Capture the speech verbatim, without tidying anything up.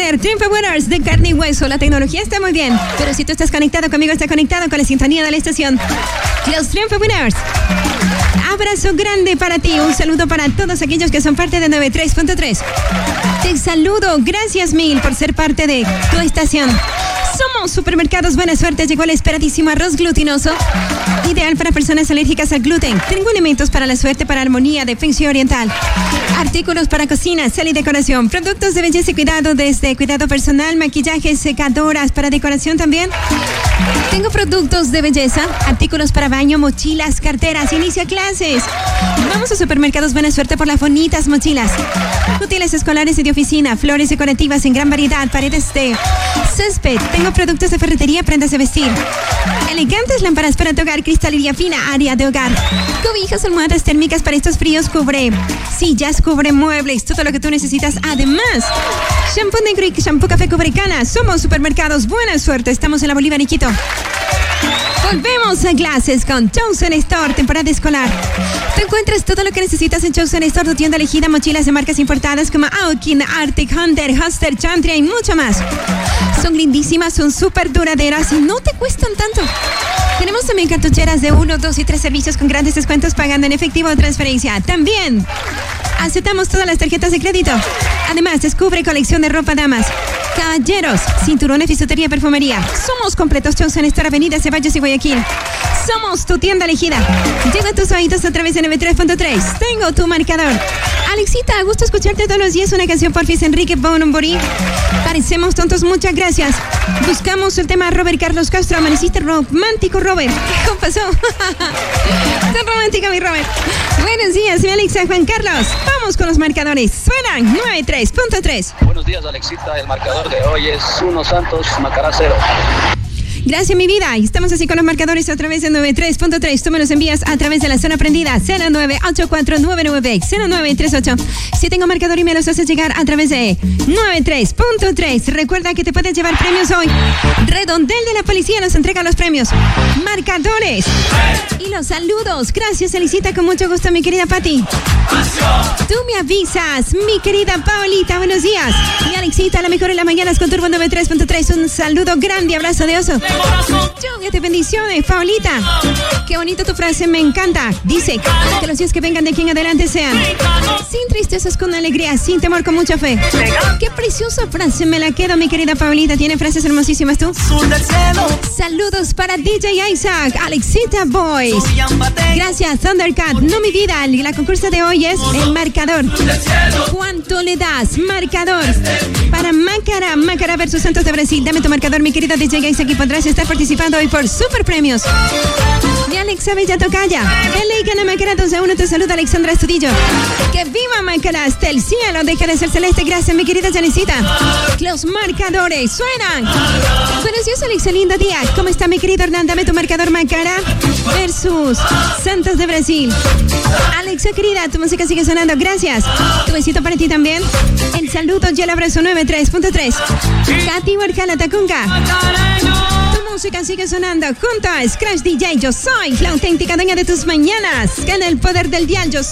tener Triunfo Winners de carne y hueso. La tecnología está muy bien, pero si tú estás conectado conmigo, está conectado con la sintonía de la estación. Los Triunfo Winners. Abrazo grande para ti. Un saludo para todos aquellos que son parte de noventa y tres punto tres. Te saludo. Gracias mil por ser parte de tu estación. Somos Supermercados Buena Suerte. Llegó el esperadísimo arroz glutinoso, ideal para personas alérgicas al gluten. Tengo elementos para la suerte, para armonía, defensa oriental. Artículos para cocina, sal y decoración. Productos de belleza y cuidado, desde cuidado personal, maquillaje, secadoras para decoración también. Tengo productos de belleza, artículos para baño, mochilas, carteras. Inicia clases. Vamos a Supermercados Buena Suerte por las bonitas mochilas. Útiles escolares y de oficina, flores decorativas en gran variedad, paredes de césped. Tengo productos de ferretería, prendas de vestir. Elegantes lámparas para tu hogar, cristalería fina, área de hogar. Cobijas, almohadas térmicas para estos fríos, cubre sillas, cubre muebles, todo lo que tú necesitas. Además, shampoo negro y shampoo café cubre canas. Somos Supermercados Buena Suerte. Estamos en la Bolívar y Quito. Volvemos a clases con Chosen Store, temporada escolar. Te encuentras todo lo que necesitas en Chosen Store, tu tienda elegida, mochilas de marcas importadas como Aukin, Arctic, Hunter, Huster, Chantria y mucho más. Son lindísimas, son súper duraderas y no te cuestan tanto. Tenemos también cartucheras de uno, dos y tres servicios con grandes descuentos pagando en efectivo o transferencia. También aceptamos todas las tarjetas de crédito. Además, descubre colección de ropa damas, caballeros, cinturones, bisutería, perfumería. Somos completos. Chosen Store, Avenida Ceballos y Guayaquil. Somos tu tienda elegida. Llega a tus oídos a través de noventa y tres punto tres. Tengo tu marcador. Alexita, gusto escucharte todos los días. Una canción por Fis Enrique Bonumburí. Parecemos tontos, muchas gracias. Buscamos el tema Robert Carlos Castro. Amaneciste romántico, Robert. ¿Qué pasó? Tan romántica, mi Robert. Buenos días, mi Alexa, Juan Carlos. Vamos con los marcadores. Suenan noventa y tres punto tres. Buenos días, Alexita. El marcador de hoy es uno Santos, Macará cero. Gracias, mi vida. Y estamos así con los marcadores a través de noventa y tres punto tres. Tú me los envías a través de la zona prendida cero nueve ocho cuatro nueve nueve cero nueve tres ocho. Si tengo marcador y me los haces llegar a través de noventa y tres punto tres. Recuerda que te puedes llevar premios hoy. Redondel de la policía nos entrega los premios. Marcadores. Y los saludos. Gracias, Elisita. Con mucho gusto, mi querida Pati. Tú me avisas, mi querida Paulita. Buenos días. Y Alexita, la mejor en las mañanas con Turbo noventa y tres punto tres. Un saludo grande, abrazo de oso. Lluvia de bendiciones, Paulita. Qué bonita tu frase, me encanta. Dice que los días que vengan de aquí en adelante sean sin tristezas, con alegría, sin temor, con mucha fe. Qué preciosa frase, me la quedo, mi querida Paulita. Tiene frases hermosísimas tú. Saludos para D J Isaac, Alexita Boys. Gracias, Thundercat. No, mi vida, la concursa de hoy es el marcador. ¿Cuánto le das? Marcador para Macará, Macará versus Santos de Brasil. Dame tu marcador, mi querida D J Isaac, y podrás estar participando hoy por super premios. De Alexa Bella Tocaya. El Gana Macará dos a uno. Te saluda Alexandra Estudillo. Que viva Macará hasta el cielo. Deja de ser celeste. Gracias, mi querida Janicita. Los marcadores suenan. Buenos días, Alexa. Lindo día. ¿Cómo está, mi querido Hernán? Dame tu marcador. Macará versus Santos de Brasil. Alexa, querida, tu música sigue sonando. Gracias. Tu besito para ti también. El saludo y el abrazo noventa y tres punto tres. Katy Borja, la Tacunga. Tu música sigue sonando junto a Scratch D J. Yo soy la auténtica dueña de tus mañanas. Gana el poder del dial. Yo